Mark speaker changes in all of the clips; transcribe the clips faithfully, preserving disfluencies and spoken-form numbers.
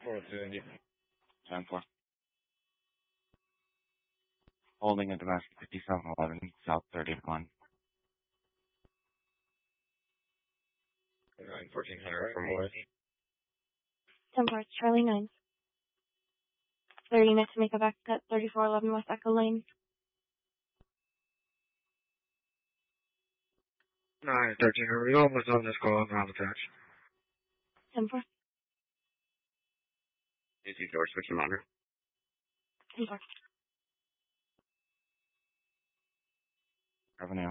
Speaker 1: four two India.
Speaker 2: ten four. Holding a domestic fifty-seven eleven, South thirtieth one.
Speaker 1: nine fourteen hundred from West.
Speaker 3: ten four, Charlie nine. thirty minutes to make a back cut, thirty-four eleven West Echo Lane.
Speaker 1: nine thirteen hundred, we almost on this call, not attached.
Speaker 3: ten four.
Speaker 1: A C George, switch them under.
Speaker 3: ten four.
Speaker 2: Revenue.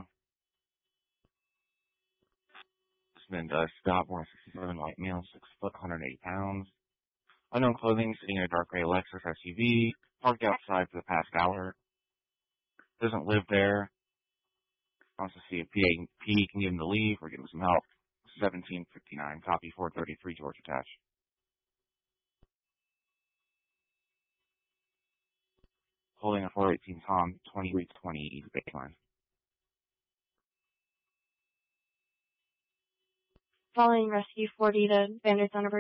Speaker 2: Smith, uh, Scott, one sixty-seven, white male, six foot, one hundred eighty pounds. Unknown clothing, sitting in a dark gray Lexus S U V, parked outside for the past hour. Doesn't live there. Wants to see if P A P can get him to leave or give him some help. seventeen fifty-nine, copy four thirty-three, George attached. Holding a four eighteen Tom, twenty-three twenty baseline.
Speaker 3: Following rescue forty to Vander Thunderbird.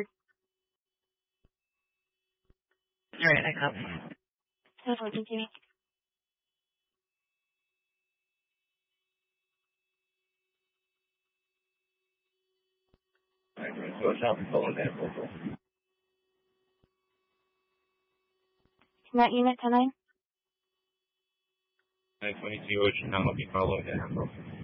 Speaker 1: Alright, I copy.
Speaker 3: ten four, thank you.
Speaker 1: Alright, so it's out and full of that.
Speaker 3: Command unit ten nine.
Speaker 1: nine twenty-two, which is not looking follow that.